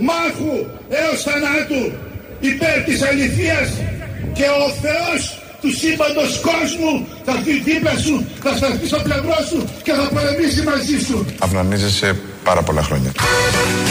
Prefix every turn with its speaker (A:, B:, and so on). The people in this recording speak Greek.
A: μάχου έως θανάτου υπέρ της αληθείας και ο Θεός του σύμπαντος κόσμου θα έρθει δίπλα σου, θα σταθεί στο πλευρό σου και θα πολεμήσει μαζί σου.
B: Αυνανίζεσαι πάρα πολλά χρόνια.